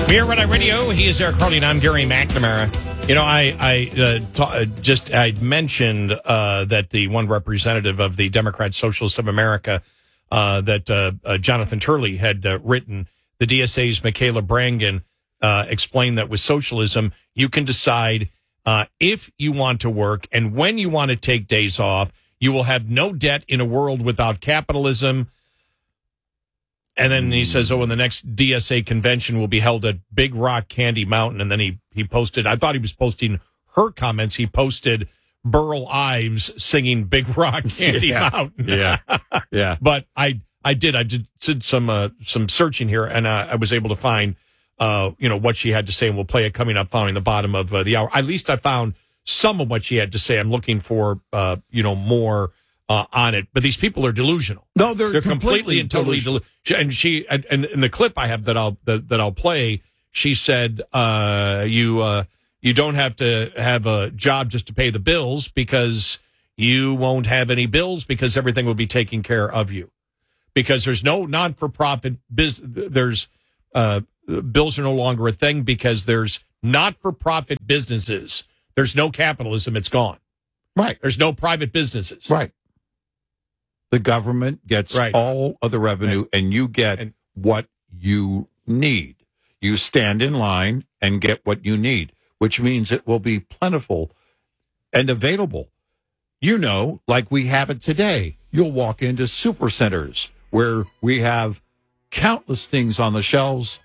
We are Red Eye Radio. He is Eric Harley, and I'm Gary McNamara. You know, I mentioned that the one representative of the Democrat Socialist of America, Jonathan Turley had written, the DSA's Michaela Brangan explained that with socialism, you can decide if you want to work and when you want to take days off. You will have no debt in a world without capitalism. And then he says, in the next DSA convention will be held at Big Rock Candy Mountain. And then he posted, I thought he was posting her comments. He posted Burl Ives singing Big Rock Candy Mountain. Yeah. But I did some searching here, and I was able to find, what she had to say, and we'll play it coming up following the bottom of the hour. At least I found some of what she had to say. I'm looking for, more on it, but these people are delusional. No, they're completely and totally delusional. And and in the clip I have that I'll play, she said, you don't have to have a job just to pay the bills because you won't have any bills because everything will be taken care of you. Because there's no non-for-profit business. There's bills are no longer a thing because there's not-for-profit businesses. There's no capitalism. It's gone. Right. There's no private businesses. Right. The government gets all of the revenue, and you get what you need. You stand in line and get what you need, which means it will be plentiful and available. Like we have it today. You'll walk into super centers where we have countless things on the shelves